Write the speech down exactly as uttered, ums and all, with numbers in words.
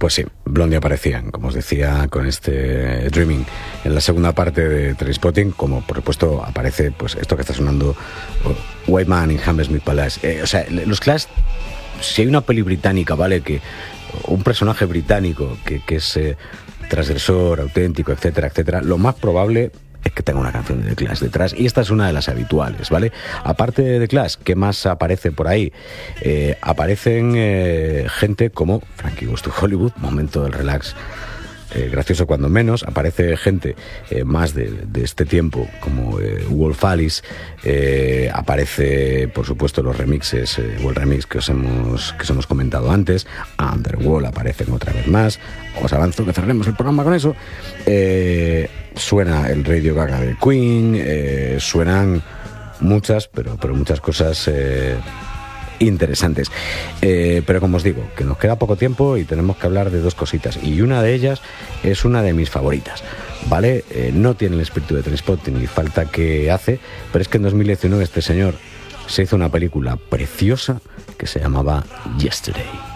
Pues sí, Blondie aparecían, como os decía, con este Dreaming en la segunda parte de Trainspotting, como por supuesto aparece pues esto que está sonando, White Man in Hammersmith Palace. Eh, o sea, los Clash, si hay una peli británica, ¿vale? Que un personaje británico que, que es eh, transgresor, auténtico, etcétera, etcétera, lo más probable es que tenga una canción de The Clash detrás, y esta es una de las habituales, ¿vale? Aparte de The Clash, ¿qué más aparece por ahí? Eh, aparecen eh, gente como Frankie Goes to Hollywood, momento del relax, eh, gracioso cuando menos. Aparece gente eh, más de, de este tiempo, como eh, Wolf Alice. Eh, aparece, por supuesto, los remixes, eh, o el remix que os hemos que os hemos comentado antes. Underworld aparecen otra vez más. Os avanzo que cerraremos el programa con eso. Eh, suena el Radio Gaga de Queen, eh, suenan muchas, pero, pero muchas cosas eh, interesantes. Eh, pero como os digo, que nos queda poco tiempo y tenemos que hablar de dos cositas. Y una de ellas es una de mis favoritas, ¿vale? Eh, no tiene el espíritu de Trainspotting ni falta que hace, pero es que en dos mil diecinueve este señor se hizo una película preciosa que se llamaba Yesterday.